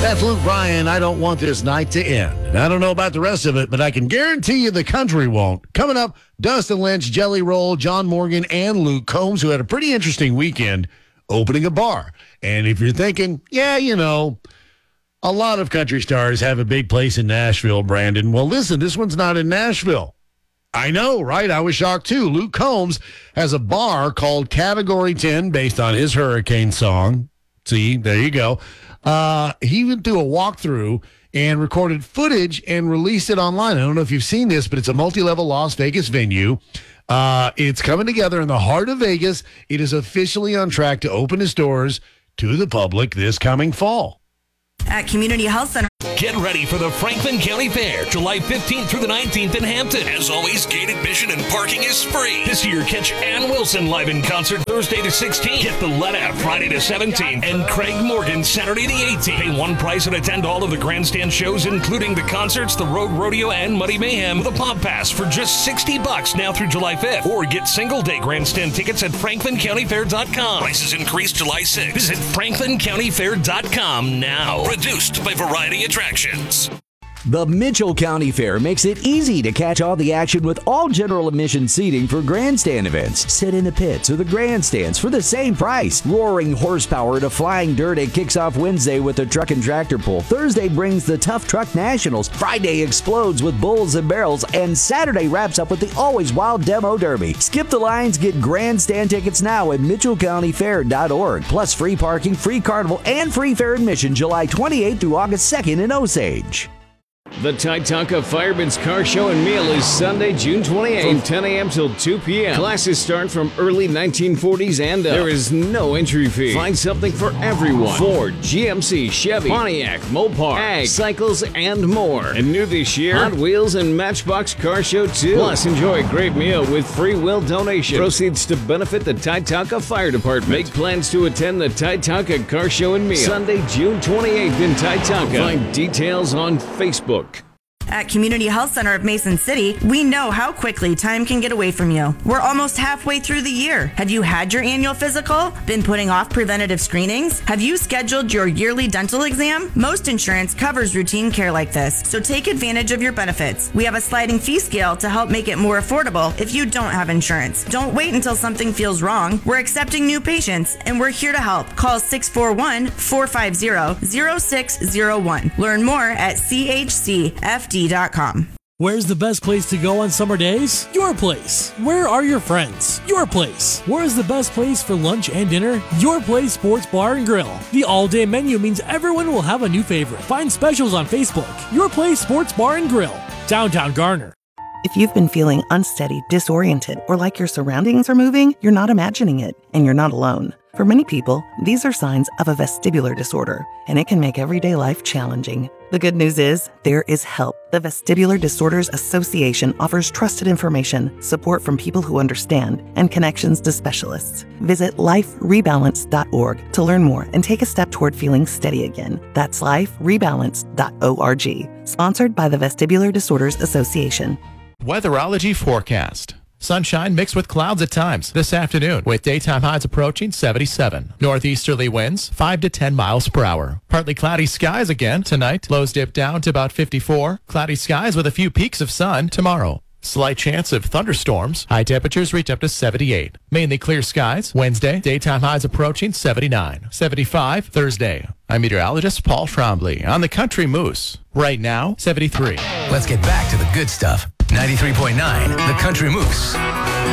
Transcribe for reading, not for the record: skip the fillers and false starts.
That's Luke Bryan. I don't want this night to end. And I don't know about the rest of it, but I can guarantee you the country won't. Coming up, Dustin Lynch, Jelly Roll, John Morgan, and Luke Combs, who had a pretty interesting weekend opening a bar. And if you're thinking, yeah, you know, a lot of country stars have a big place in Nashville, Brandon. Well, listen, this one's not in Nashville. I know, right? I was shocked, too. Luke Combs has a bar called Category 10 based on his Hurricane song. See, there you go. He went through a walkthrough and recorded footage and released it online. I don't know if you've seen this, but it's a multi-level Las Vegas venue. It's coming together in the heart of Vegas. It is officially on track to open its doors to the public this coming fall. At Community Health Center. Get ready for the Franklin County Fair, July 15th through the 19th in Hampton. As always, gate admission and parking is free. This year, catch Ann Wilson live in concert Thursday the 16th. Get the Let Out Friday the 17th. And Craig Morgan Saturday the 18th. Pay one price and attend all of the grandstand shows, including the concerts, the Road Rodeo, and Muddy Mayhem with a pop pass for just $60 now through July 5th. Or get single-day grandstand tickets at FranklinCountyFair.com. Prices increase July 6th. Visit FranklinCountyFair.com now. Produced by Variety Attractions. The Mitchell County Fair makes it easy to catch all the action with all general admission seating for grandstand events. Sit in the pits or the grandstands for the same price. Roaring horsepower to flying dirt. It kicks off Wednesday with the truck and tractor pull. Thursday brings the Tough Truck Nationals. Friday explodes with bulls and barrels. And Saturday wraps up with the Always Wild Demo Derby. Skip the lines. Get grandstand tickets now at MitchellCountyFair.org. Plus free parking, free carnival, and free fair admission July 28th through August 2nd in Osage. The Titanca Fireman's Car Show and Meal is Sunday, June 28th from 10 a.m. till 2 p.m. Classes start from early 1940s and up. There is no entry fee. Find something for everyone. Ford, GMC, Chevy, Pontiac, Mopar, Ag, cycles, and more. And new this year, Hot Wheels and Matchbox Car Show 2. Plus, enjoy a great meal with free will donation. Proceeds to benefit the Titanca Fire Department. Make plans to attend the Titanca Car Show and Meal Sunday, June 28th in Titanca. Find details on Facebook. At Community Health Center of Mason City, we know how quickly time can get away from you. We're almost halfway through the year. Have you had your annual physical? Been putting off preventative screenings? Have you scheduled your yearly dental exam? Most insurance covers routine care like this, so take advantage of your benefits. We have a sliding fee scale to help make it more affordable if you don't have insurance. Don't wait until something feels wrong. We're accepting new patients, and we're here to help. Call 641-450-0601. Learn more at chcfd.com. Where's the best place to go on summer days? Your place. Where are your friends? Your place. Where is the best place for lunch and dinner? Your Place Sports Bar and Grill. The all-day menu means everyone will have a new favorite. Find specials on Facebook. Your Place Sports Bar and Grill. Downtown Garner. If you've been feeling unsteady, disoriented, or like your surroundings are moving, you're not imagining it, and you're not alone. For many people, these are signs of a vestibular disorder, and it can make everyday life challenging. The good news is, there is help. The Vestibular Disorders Association offers trusted information, support from people who understand, and connections to specialists. Visit liferebalance.org to learn more and take a step toward feeling steady again. That's liferebalance.org. Sponsored by the Vestibular Disorders Association. Weatherology forecast. Sunshine mixed with clouds at times this afternoon with daytime highs approaching 77. Northeasterly winds 5 to 10 miles per hour. Partly cloudy skies again tonight. Lows dip down to about 54. Cloudy skies with a few peaks of sun tomorrow. Slight chance of thunderstorms. High temperatures reach up to 78. Mainly clear skies. Wednesday, daytime highs approaching 79. 75 Thursday. I'm meteorologist Paul Trombley on the Country Moose. Right now, 73. Let's get back to the good stuff. 93.9, The Country Moose.